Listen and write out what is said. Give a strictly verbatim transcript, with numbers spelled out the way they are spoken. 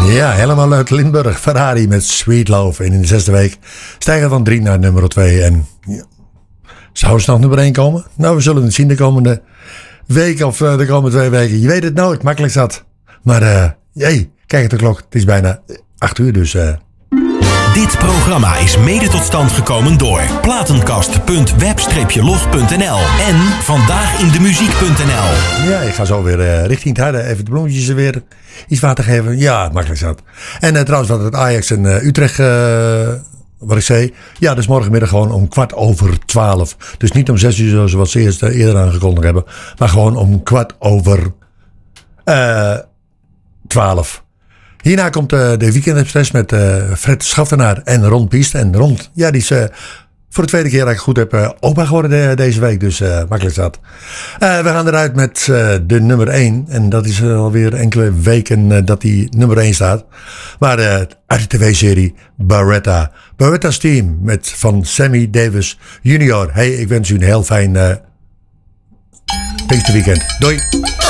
Ja, helemaal uit Limburg. Ferrari met Sweet Love. En in de zesde week stijgen van drie naar nummer twee. En ja, zou ze nog nummer één komen? Nou, we zullen het zien de komende week of uh, de komende twee weken. Je weet het nooit, makkelijk zat. Maar uh, jee, kijk op de klok. Het is bijna acht uur, dus... Uh... Dit programma is mede tot stand gekomen door platenkast punt web log punt n l en vandaagindemuziek punt n l. Ja, ik ga zo weer uh, richting het harde. Even de bloemetjes er weer iets water geven. Ja, makkelijk zat. En uh, trouwens, wat het Ajax en uh, Utrecht... Uh, wat ik zei, ja, dat is morgenmiddag gewoon om kwart over twaalf. Dus niet om zes uur zoals ze eerst uh, eerder aangekondigd hebben. Maar gewoon om kwart over uh, twaalf. Hierna komt uh, de Weekend Express met uh, Fred Schaftenaar en Ron Piest. En Ron, ja, die is uh, voor de tweede keer dat ik goed heb uh, opa geworden de, deze week. Dus uh, makkelijk zat. Uh, we gaan eruit met uh, de nummer één. En dat is uh, alweer enkele weken uh, dat die nummer één staat. Maar uh, uit de tv-serie Baretta. Baretta's Team met van Sammy Davis junior. Hey, ik wens u een heel fijn uh, Pinksterweekend. Doei!